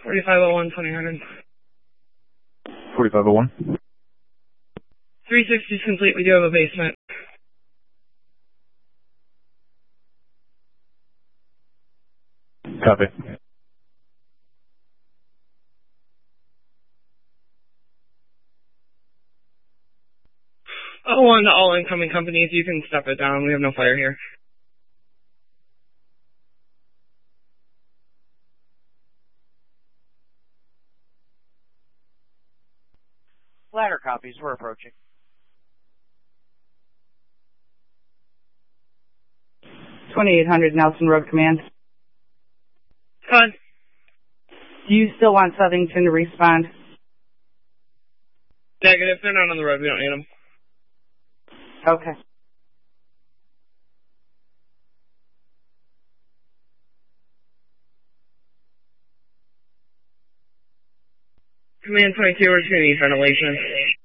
4501, 2000. 4501. 360 is complete. We do have a basement. Copy. Oh, on to all incoming companies. You can step it down. We have no fire here. Ladder copies. We're approaching. 2800 Nelson Road Command. Go ahead. Do you still want Southington to respond? Negative. They're not on the road. We don't need them. Okay. Command 22, we're just going to need ventilation.